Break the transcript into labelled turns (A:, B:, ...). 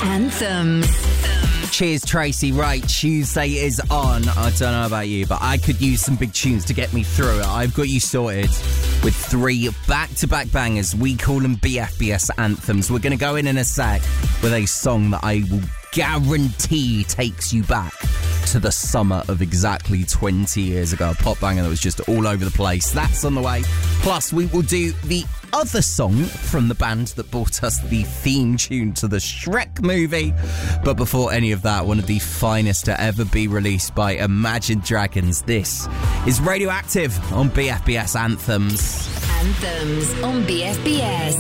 A: Anthems.
B: Cheers, Tracy. Right, Tuesday is on. I don't know about you, but I could use some big tunes to get me through it. I've got you sorted with 3 back-to-back bangers. We call them BFBS anthems. We're going to go in a sec with a song that I will guarantee takes you back to the summer of exactly 20 years ago. A pop banger that was just all over the place. That's on the way. Plus, we will do the other song from the band that brought us the theme tune to the Shrek movie. But before any of that, one of the finest to ever be released by Imagine Dragons. This is Radioactive on BFBS Anthems.
A: Anthems on BFBS.